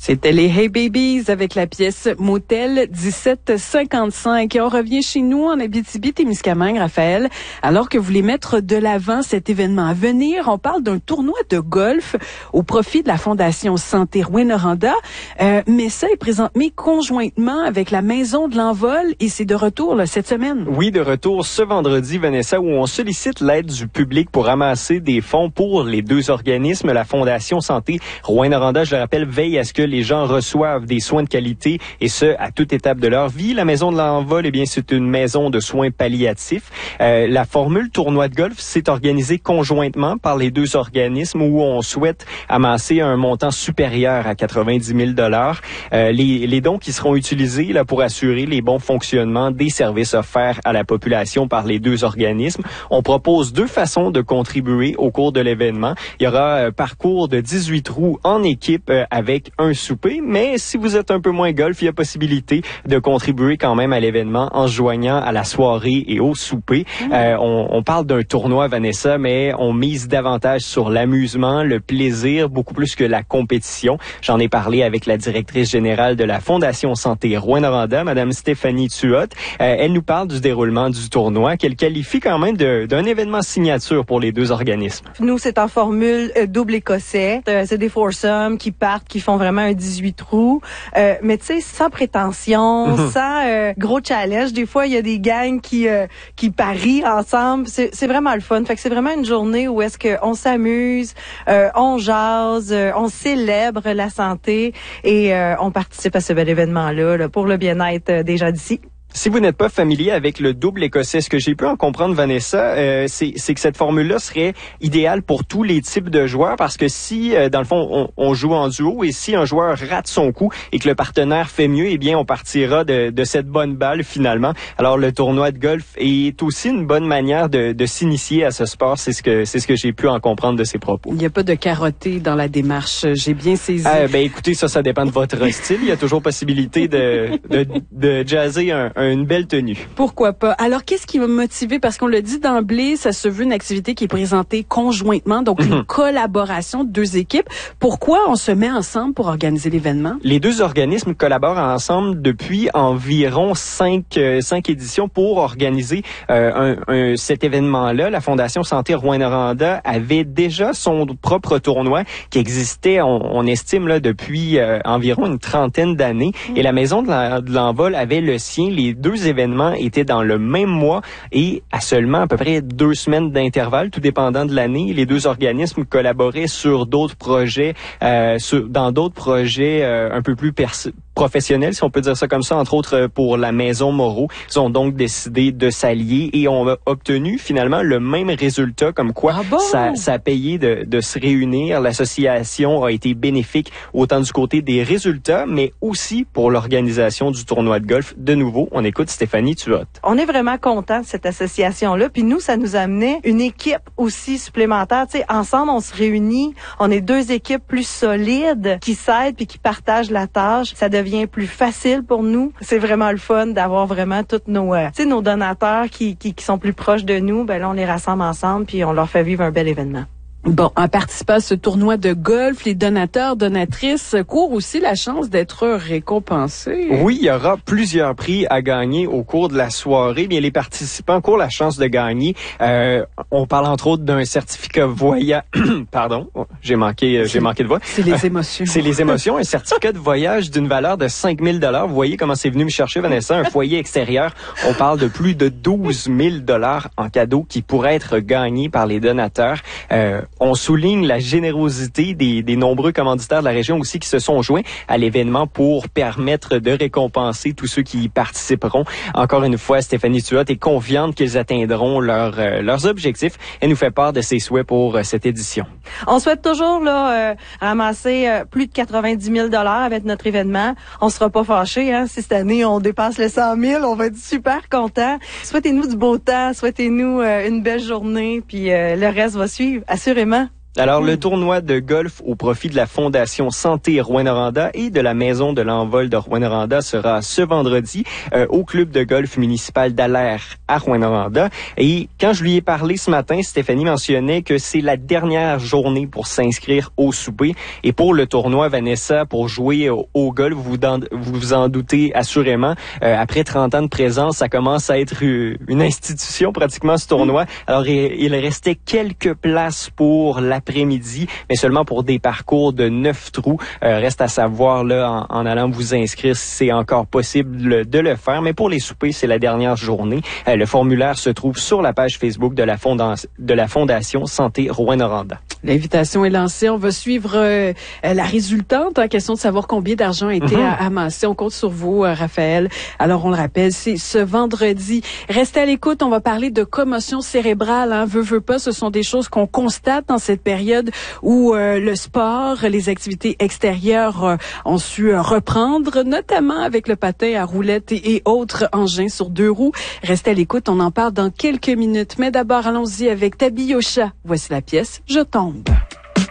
C'était les Hey Babies avec la pièce Motel 1755. Et on revient chez nous en Abitibi-Témiscamingue, Raphaël. Alors que vous voulez mettre de l'avant cet événement à venir, on parle d'un tournoi de golf au profit de la Fondation Santé Rouyn-Noranda. Mais ça est présentement conjointement avec la Maison de l'Envol et c'est de retour là, cette semaine. Oui, de retour ce vendredi, Vanessa, où on sollicite l'aide du public pour ramasser des fonds pour les deux organismes. La Fondation Santé Rouyn-Noranda, je le rappelle, veille à ce que les gens reçoivent des soins de qualité et ce, à toute étape de leur vie. La Maison de l'Envol, eh bien, c'est une maison de soins palliatifs. La formule tournoi de golf s'est organisée conjointement par les deux organismes où on souhaite amasser un montant supérieur à 90 000 $. Les dons qui seront utilisés là pour assurer les bons fonctionnements des services offerts à la population par les deux organismes. On propose deux façons de contribuer au cours de l'événement. Il y aura un parcours de 18 trous en équipe avec un souper, mais si vous êtes un peu moins golf, il y a possibilité de contribuer quand même à l'événement en se joignant à la soirée et au souper. On parle d'un tournoi, Vanessa, mais on mise davantage sur l'amusement, le plaisir, beaucoup plus que la compétition. J'en ai parlé avec la directrice générale de la Fondation Santé Rouyn-Noranda, Madame Stéphanie Tuot. Elle nous parle du déroulement du tournoi, qu'elle qualifie quand même d'un événement signature pour les deux organismes. Nous, c'est en formule double écossais. C'est des foursomes qui partent, qui font vraiment un 18 trous. Mais tu sais, sans prétention, sans gros challenge. Des fois, il y a des gangs qui parient ensemble. C'est vraiment le fun. Fait que c'est vraiment une journée où est-ce qu'on s'amuse, on jase, on célèbre la santé et on participe à ce bel événement-là là, pour le bien-être des gens d'ici. Si vous n'êtes pas familier avec le double écossais, ce que j'ai pu en comprendre, Vanessa, c'est que cette formule-là serait idéale pour tous les types de joueurs parce que si, dans le fond, on joue en duo et si un joueur rate son coup et que le partenaire fait mieux, eh bien, on partira de cette bonne balle finalement. Alors, le tournoi de golf est aussi une bonne manière de s'initier à ce sport. C'est ce que j'ai pu en comprendre de ses propos. Il n'y a pas de carotté dans la démarche. J'ai bien saisi. Ben, écoutez, ça dépend de votre style. Il y a toujours possibilité de jazzer une belle tenue. Pourquoi pas? Alors, qu'est-ce qui va motiver? Parce qu'on le dit d'emblée, ça se veut une activité qui est présentée conjointement, donc une collaboration de deux équipes. Pourquoi on se met ensemble pour organiser l'événement? Les deux organismes collaborent ensemble depuis environ 5 éditions pour organiser cet événement-là. La Fondation Santé Rouyn-Noranda avait déjà son propre tournoi qui existait, on estime, là, depuis environ une trentaine d'années. Et la Maison de l'Envol avait le sien. Les deux événements étaient dans le même mois et à seulement à peu près 2 semaines d'intervalle, tout dépendant de l'année. Les deux organismes collaboraient sur d'autres projets, dans d'autres projets un peu plus professionnels, si on peut dire ça comme ça, entre autres pour la Maison Moreau. Ils ont donc décidé de s'allier et on a obtenu finalement le même résultat, comme quoi ça a payé de se réunir. L'association a été bénéfique autant du côté des résultats, mais aussi pour l'organisation du tournoi de golf. De nouveau, on écoute Stéphanie Tuot. On est vraiment content de cette association-là. Puis nous, ça nous amenait une équipe aussi supplémentaire. Tu sais, ensemble, on se réunit. On est deux équipes plus solides qui s'aident puis qui partagent la tâche. Ça devient plus facile pour nous. C'est vraiment le fun d'avoir vraiment tous nos donateurs qui sont plus proches de nous. Ben là, on les rassemble ensemble puis on leur fait vivre un bel événement. Bon, en participant à ce tournoi de golf, les donateurs, donatrices courent aussi la chance d'être récompensés. Oui, il y aura plusieurs prix à gagner au cours de la soirée. Bien, les participants courent la chance de gagner. On parle entre autres d'un certificat voyage. Pardon, j'ai manqué de voix. C'est les émotions. C'est les émotions. Un certificat de voyage d'une valeur de 5 000 $. Vous voyez comment c'est venu me chercher, Vanessa. Un foyer extérieur. On parle de plus de 12 000 $ en cadeaux qui pourraient être gagnés par les donateurs. On souligne la générosité des nombreux commanditaires de la région aussi qui se sont joints à l'événement pour permettre de récompenser tous ceux qui y participeront. Encore une fois, Stéphanie Tuot est confiante qu'ils atteindront leurs objectifs et nous fait part de ses souhaits pour cette édition. On souhaite toujours ramasser plus de 90 000 $ avec notre événement. On sera pas fâchés, hein, si cette année on dépasse les 100 000, on va être super contents. Souhaitez-nous du beau temps, souhaitez-nous une belle journée, puis le reste va suivre, assurément. Alors, le tournoi de golf au profit de la Fondation Santé Rouyn-Noranda et de la Maison de l'Envol de Rouyn-Noranda sera ce vendredi au club de golf municipal d'Allaire à Rouyn-Noranda. Et quand je lui ai parlé ce matin, Stéphanie mentionnait que c'est la dernière journée pour s'inscrire au souper. Et pour le tournoi, Vanessa, pour jouer au golf, vous vous en doutez assurément, après 30 ans de présence, ça commence à être une institution pratiquement, ce tournoi. Alors, il restait quelques places pour l'après-midi, mais seulement pour des parcours de 9 trous. Reste à savoir, là, en allant vous inscrire, si c'est encore possible de le faire. Mais pour les soupers, c'est la dernière journée. Le formulaire se trouve sur la page Facebook de la Fondation Santé Rouyn-Noranda. L'invitation est lancée. On va suivre la résultante. Question de savoir combien d'argent a été amassé. On compte sur vous, Raphaël. Alors, on le rappelle, c'est ce vendredi. Restez à l'écoute. On va parler de commotion cérébrale. Veut pas, ce sont des choses qu'on constate dans cette période où le sport, les activités extérieures ont su reprendre, notamment avec le patin à roulettes et autres engins sur 2 roues. Restez à l'écoute. On en parle dans quelques minutes. Mais d'abord, allons-y avec Tabi Yosha. Voici la pièce « Je tombe ».